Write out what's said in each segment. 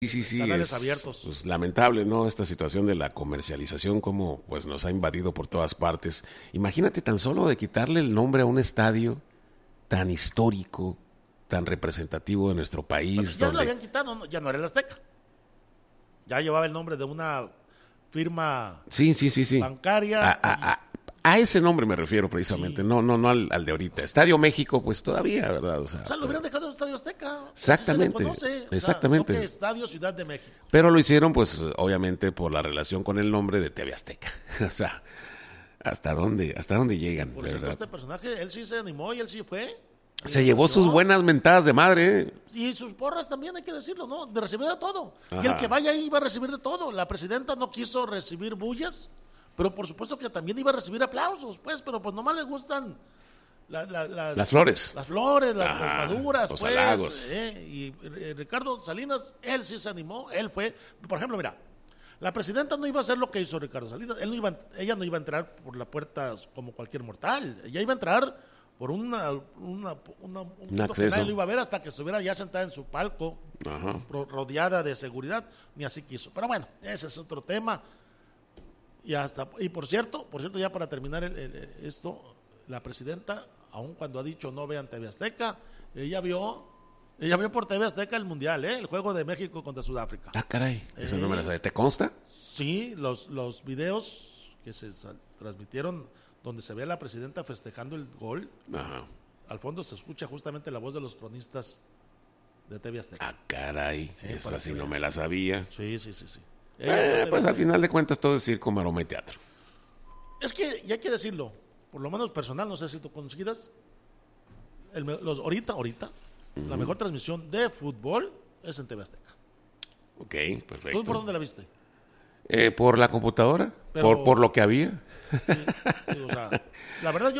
Sí, canales abiertos. Pues, lamentable, ¿no? Esta situación de la comercialización, como pues nos ha invadido por todas partes. Imagínate tan solo de quitarle el nombre a un estadio tan histórico, tan representativo de nuestro país. Ya lo habían quitado, ya no era el Azteca. Ya llevaba el nombre de una firma Sí. bancaria. A ese nombre me refiero precisamente, no al de ahorita. Estadio México, pues todavía, ¿verdad? O sea, lo hubieran dejado en Estadio Azteca. Exactamente. Así se le conoce. Exactamente. O sea, no que Estadio Ciudad de México. Pero lo hicieron, pues, obviamente, por la relación con el nombre de TV Azteca. O sea, ¿hasta dónde llegan, Por de cierto, verdad? este personaje, él sí se animó y él sí fue. Se llevó sus buenas mentadas de madre, ¿eh? Y sus porras también, hay que decirlo, ¿no? De recibir de todo. Ajá. Y el que vaya ahí va a recibir de todo. La presidenta no quiso recibir bullas, pero por supuesto que también iba a recibir aplausos, pues, pero pues nomás le gustan las flores. Las flores, las Ajá, maduras, los pues. halagos. Y Ricardo Salinas, él sí se animó, él fue. Por ejemplo, mira, la presidenta no iba a hacer lo que hizo Ricardo Salinas. Ella no iba a entrar por la puerta como cualquier mortal. Ella iba a entrar por un punto que nadie lo iba a ver hasta que estuviera ya sentada en su palco, Ajá. rodeada de seguridad, ni así quiso. Pero bueno, ese es otro tema. Y por cierto, ya para terminar esto, la presidenta, aun cuando ha dicho no vean TV Azteca, ella vio por TV Azteca el Mundial, el juego de México contra Sudáfrica. Ah, caray, eso no me lo sabía. ¿Te consta? Sí, los videos que se transmitieron donde se ve a la presidenta festejando el gol. Ajá. Al fondo se escucha justamente la voz de los cronistas de TV Azteca. Ah, caray, esa sí no me la sabía. Sí. Pues al final de cuentas todo es circo, maroma y teatro. Es que, y hay que decirlo, por lo menos personal, no sé si tú coincidas, ahorita, la mejor transmisión de fútbol es en TV Azteca. Ok, perfecto. ¿Tú por dónde la viste? Por la computadora, Pero, por lo que había. Sí, o sea, la verdad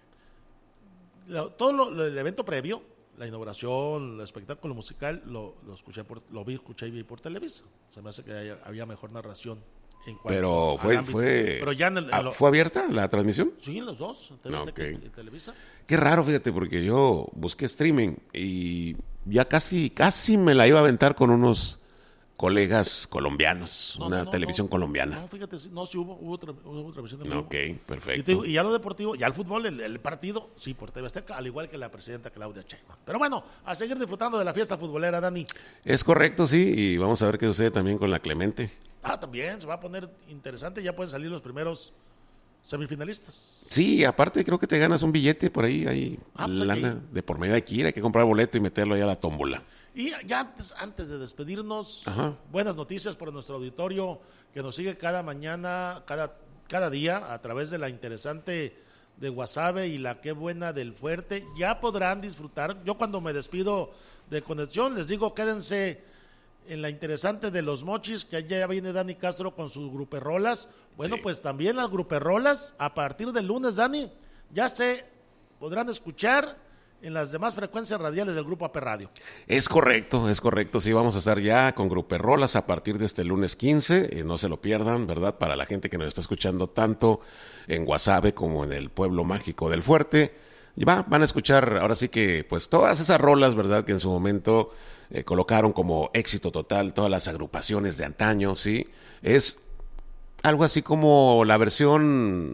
todo el evento previo, la inauguración, el espectáculo musical, lo escuché escuché y vi por Televisa. Se me hace que había mejor narración en cuanto Pero pero ya ¿fue abierta la transmisión? Sí, los dos, TV Azteca y Televisa. Qué raro, fíjate, porque yo busqué streaming y ya casi me la iba a aventar con unos colegas colombianos, televisión colombiana. No, fíjate, sí hubo transmisión de Ok, perfecto. Y ya lo deportivo, ya el fútbol, el partido, sí, por TV Azteca, al igual que la presidenta Claudia Sheinbaum. Pero bueno, a seguir disfrutando de la fiesta futbolera, Dani. Es correcto, sí, y vamos a ver qué sucede también con la Clemente. También se va a poner interesante, ya pueden salir los primeros semifinalistas. Sí, aparte creo que te ganas un billete por ahí pues lana de por medio de aquí, hay que comprar boleto y meterlo ahí a la tómbola. Y ya antes de despedirnos, Ajá. buenas noticias para nuestro auditorio que nos sigue cada mañana, cada día a través de la interesante de Guasave y la qué buena del Fuerte. Ya podrán disfrutar. Yo cuando me despido de Conexión les digo quédense en la interesante de Los Mochis, que ya viene Dani Castro con sus gruperrolas. Bueno, sí. Pues también las gruperrolas a partir del lunes, Dani, ya se podrán escuchar en las demás frecuencias radiales del Grupo AP Radio. Es correcto, sí, vamos a estar ya con gruperrolas a partir de este lunes 15, no se lo pierdan, ¿verdad? Para la gente que nos está escuchando tanto en Guasave como en el pueblo mágico del Fuerte, van a escuchar ahora sí que pues todas esas rolas, ¿verdad? Que en su momento colocaron como éxito total todas las agrupaciones de antaño, ¿sí? Es algo así como la versión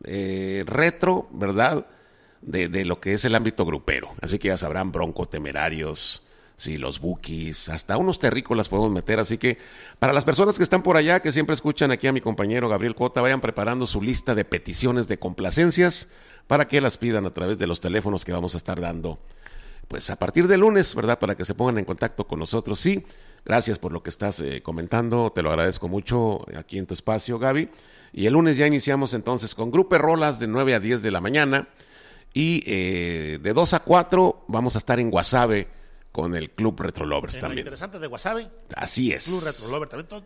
retro, ¿verdad? De lo que es el ámbito grupero. Así que ya sabrán, Bronco, Temerarios, sí, los Bukis, hasta unos terrícolas podemos meter. Así que para las personas que están por allá, que siempre escuchan aquí a mi compañero Gabriel Cota, vayan preparando su lista de peticiones de complacencias para que las pidan a través de los teléfonos que vamos a estar dando pues a partir del lunes, ¿verdad? Para que se pongan en contacto con nosotros. Sí, gracias por lo que estás comentando, te lo agradezco mucho aquí en tu espacio, Gaby. Y el lunes ya iniciamos entonces con gruperrolas de 9 a 10 de la mañana. Y de 2 a 4 vamos a estar en Guasave con el Club Retro Lovers también. Interesante de Guasave. Así es. Club Retro Lovers también,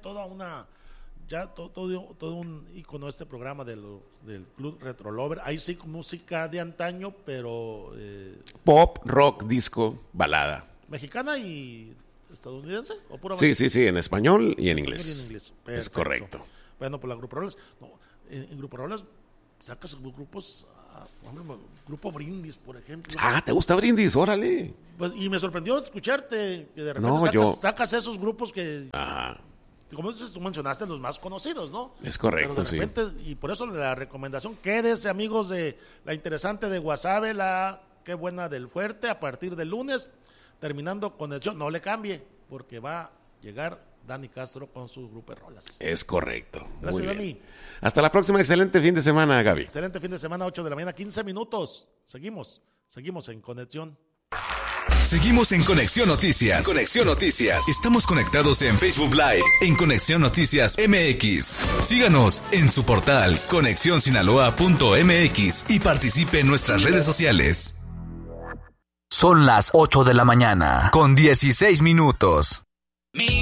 todo un icono este programa del Club Retro Lovers. Ahí sí música de antaño, pero pop, rock, disco, balada. ¿Mexicana y estadounidense? ¿O pura sí, en español y en inglés. Y en inglés. Es correcto. Bueno, por la Grupo Rolas, en Grupo Rolas sacas grupos por ejemplo, Grupo Brindis, por ejemplo. ¿Te gusta Brindis? Órale. Pues, y me sorprendió escucharte que de repente sacas esos grupos que, como tú mencionaste, los más conocidos, ¿no? Es correcto, pero de repente, sí. Y por eso la recomendación, quédese, amigos de la interesante de Guasave, la qué buena del Fuerte, a partir del lunes, terminando con el show. No le cambie, porque va a llegar Dani Castro con su grupo de rolas. Es correcto. Gracias, muy bien. Dani. Hasta la próxima. Excelente fin de semana, Gaby. Excelente fin de semana, 8 de la mañana, 15 minutos. Seguimos en Conexión. Seguimos en Conexión Noticias. Conexión Noticias. Estamos conectados en Facebook Live, en Conexión Noticias MX. Síganos en su portal conexionsinaloa.mx y participe en nuestras redes sociales. Son las 8 de la mañana, con 16 minutos.